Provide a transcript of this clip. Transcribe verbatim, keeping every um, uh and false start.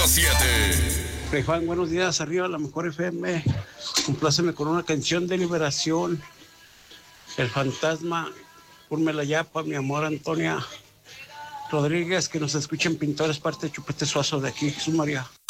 siete. Rey Juan, buenos días, arriba la mejor F M. Compláceme con una canción de liberación. El fantasma, púrmela ya para mi amor Antonia Rodríguez, que nos escuchen pintores, parte de Chupete Suazo de aquí, Jesús María.